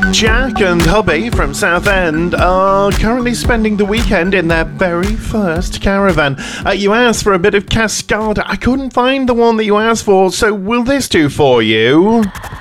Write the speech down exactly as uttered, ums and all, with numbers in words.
Jack and hubby from Southend are currently spending the weekend in their very first caravan. Uh, you asked for a bit of Cascada. I couldn't find the one that you asked for, so will this do for you?